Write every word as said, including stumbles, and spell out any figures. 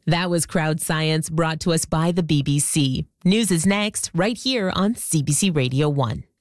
That was Crowd Science, brought to us by the B B C. News is next, right here on C B C Radio one.